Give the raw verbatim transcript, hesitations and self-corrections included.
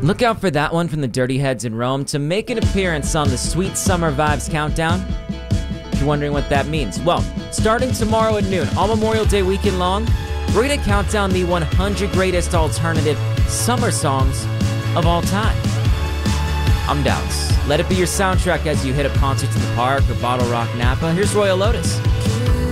Look out for that one from the Dirty Heads in Rome to make an appearance on the Sweet Summer Vibes Countdown. If you're wondering what that means, well, starting tomorrow at noon, all Memorial Day weekend long, we're gonna count down the one hundred greatest alternative summer songs of all time. I'm Dallas. Let it be your soundtrack as you hit up concerts in the park or Bottle Rock Napa. Here's Royal Lotus.